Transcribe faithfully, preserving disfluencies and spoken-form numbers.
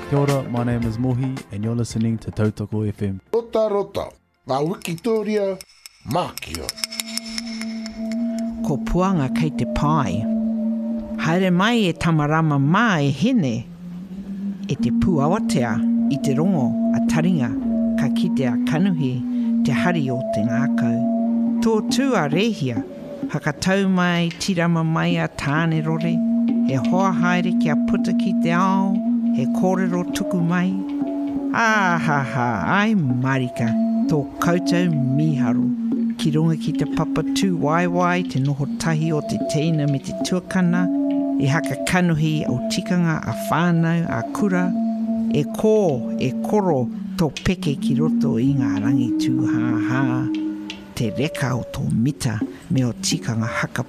Kia ora, my name is Mohi, and you're listening to Tautoko F M. Rota rota, ngā Wikitoria, mākia. Ko puanga kei te pai. Haere mai e tamarama mā e hene. E te pūawatea i te rongo a taringa ka kite a kanuhi te hari o te ngākau. Tō tū a rehia, hakatau mai tirama mai a tāne rore. He hoa haere ki a puta ki te ao, he kōrero tuku mai. Ah ha ha, ai marika, tō koutou miharu. Ki runga ki te papa tū waiwai, te noho tahi o te teina me te tuakana, e haka kanuhi au tikanga a whānau a kura, e kō, e koro tō peke ki roto i ngā rangi tū hā hā. Te reka o tō mita me o tikanga haka